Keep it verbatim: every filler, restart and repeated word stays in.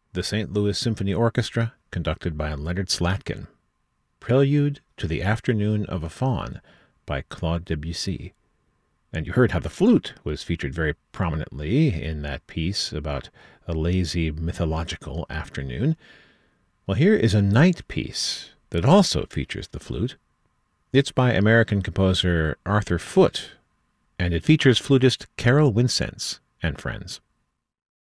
the Saint Louis Symphony Orchestra, conducted by Leonard Slatkin. Prelude to the Afternoon of a Faun by Claude Debussy. And you heard how the flute was featured very prominently in that piece about a lazy mythological afternoon. Well, here is a night piece that also features the flute. It's by American composer Arthur Foote, and it features flutist Carol Wincenz and friends.